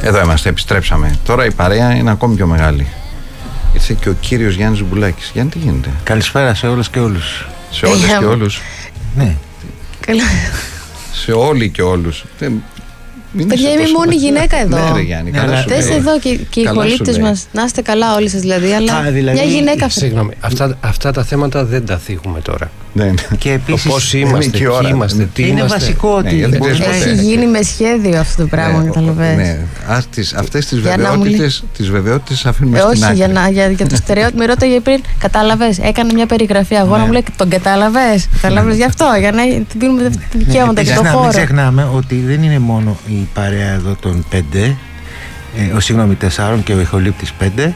Εδώ είμαστε, επιστρέψαμε. Τώρα η παρέα είναι ακόμη πιο μεγάλη. Ήρθε και ο κύριος Γιάννης Μπουλάκης. Γιάννη, τι γίνεται? Καλησπέρα σε όλες και όλους. Σε όλες και όλους. Ναι. Καλά. Σε όλοι και όλους. Παιδιά, είμαι η μόνη γυναίκα εδώ. Ναι, ρε Γιάννη, καλά σου Θες λέει. εδώ και οι πολίτες μας. Να είστε καλά όλοι σας δηλαδή. Αλλά δηλαδή, μια γυναίκα αυτή. Συγγνώμη, αυτά τα θέματα δεν τα θίγουμε τώρα. Ναι. Και επίσης, Πώς είμαστε, και η ποιοι ώρα. είμαστε, τι είναι είμαστε. βασικό ότι γιατί μπορεί δεν να Έχει ποτέ. γίνει με σχέδιο αυτό το πράγμα, καταλαβαίνεις. Ναι. Αυτές τις Για να μου βεβαιότητες αφήνουμε στην Όχι, άκρη. για το στερεότυπο. Με ρώταγε πριν, κατάλαβες, έκανε μια περιγραφή. Αγώνα μου λέει, τον κατάλαβες. Κατάλαβες γι' αυτό, για να του δίνουμε δικαιώματα και Επίσης, τον να μην χώρο. ξεχνάμε ότι δεν είναι μόνο η παρέα εδώ των 5, συγγνώμη 4 και ο ηχολήπτης 5.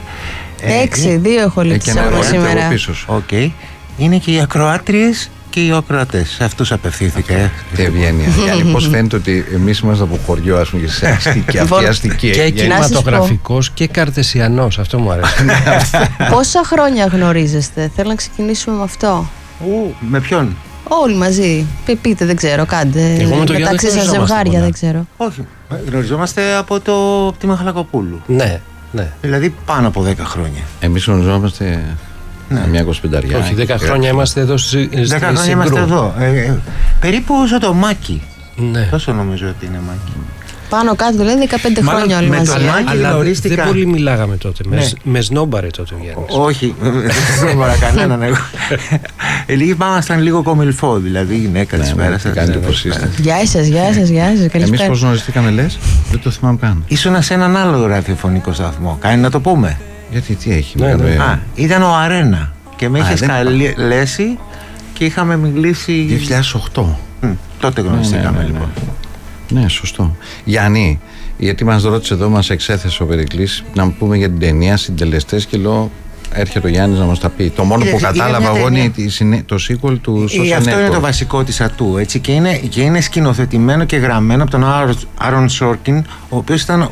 6, 2 έχω Και λήξει ένα από ρολόι σήμερα. από πίσω σου. Οκ. Είναι και οι ακροάτριες και οι ακροατές. Σε αυτούς απευθύνθηκα. Τι ευγένεια. Γιάννη, πώς φαίνεται ότι εμείς είμαστε από χωριό, ας πούμε, και σε αστική, αυτή η αστική. Και ευγένεια. κινηματογραφικός και καρτεσιανός, αυτό μου αρέσει. Πόσα χρόνια γνωρίζεστε, θέλω να ξεκινήσουμε με αυτό. Με ποιον? Όλοι μαζί. Πείτε, δεν ξέρω, κάντε. Εγώ με το Γιάννη Μεταξύ δεν σας γνωριζόμαστε ζευγάρια, πολλά. δεν ξέρω. Όχι. Γνωριζόμαστε από τη Μαχαλακοπούλου. Ναι, ναι. Δηλαδή πάνω από 10 χρόνια. Εμείς γνωριζόμαστε μια 25αριά. Όχι, 10 χρόνια είμαστε εδώ στη 10 χρόνια είμαστε εδώ. Περίπου όσο το Μάκη. Ναι. Τόσο νομίζω ότι είναι Μάκη. Πάνω κάτω, δηλαδή 15 Μάλλον χρόνια όλοι με μαζί. το Μάκη Αλλά γνωρίστηκα. δεν πολύ μιλάγαμε τότε. Ναι. Με σνόμπαρε τότε ο Γιάννης. Όχι, δεν σνόμπαρα κανέναν εγώ. Λίγοι ήμασταν λίγο κομιλφό, δηλαδή γυναίκα της μέρας. τι κάνετε, πώς είστε? Γεια σας, γεια σας, γεια σας. Εμείς Καλησπέρα. πώς γνωριστήκαμε, λες? Δεν το θυμάμαι καν. Ήσουνα σε έναν άλλο ραδιοφωνικό σταθμό. Κάνει να το πούμε. Γιατί τι έχει? Ναι, ναι. Ήταν ο Αρένα και με είχες δεν- καλέσει και είχαμε μιλήσει. 2008. Τότε γνωριστήκαμε λοιπόν. Ναι, σωστό. Γιάννη, γιατί μας ρώτησε εδώ, μας εξέθεσε ο Περικλής να μου πούμε για την ταινία συντελεστές και λέω έρχεται ο Γιάννης να μας τα πει. Το μόνο που Είναι κατάλαβα μια εγώ είναι ταινία. το sequel του Social Αυτό είναι το Network. βασικό της ατού, έτσι, και είναι σκηνοθετημένο και γραμμένο από τον Άρον Σόρκιν, ο οποίος ήταν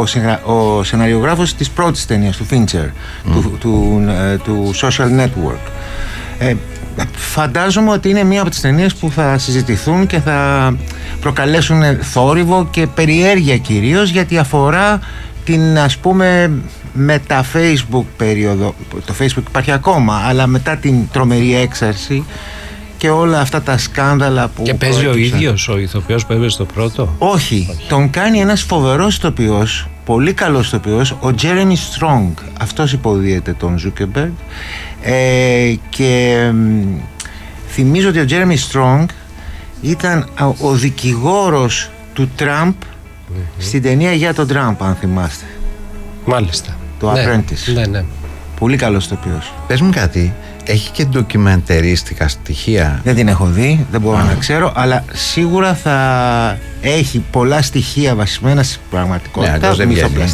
ο σεναριογράφος της πρώτης ταινίας του Fincher, του Social Network. Φαντάζομαι ότι είναι μία από τις ταινίες που θα συζητηθούν και θα προκαλέσουν θόρυβο και περιέργεια κυρίως, γιατί αφορά την, ας πούμε, μετά Facebook περίοδο. Το Facebook υπάρχει ακόμα, αλλά μετά την τρομερή έξαρση και όλα αυτά τα σκάνδαλα που Και παίζει ο προέκυψαν. ίδιος ο ηθοποιός που έπαιζε στο πρώτο. Όχι, τον κάνει ένας φοβερός ηθοποιός, πολύ καλός ηθοποιός, ο Jeremy Strong. Αυτός υποδίεται τον Zuckerberg. Και θυμίζω ότι ο Jeremy Strong ήταν ο δικηγόρος του Τραμπ στην ταινία για τον Τραμπ, αν θυμάστε. Μάλιστα. Το Ναι, Apprentice. Ναι, ναι. Πολύ καλός ηθοποιός. Πες μου κάτι, έχει και ντοκιμαντερίστικα στοιχεία? Δεν την έχω δει, δεν μπορώ να ξέρω, αλλά σίγουρα θα έχει πολλά στοιχεία βασισμένα στην Ναι, πραγματικότητα. αλλιώς δεν βγαίνει.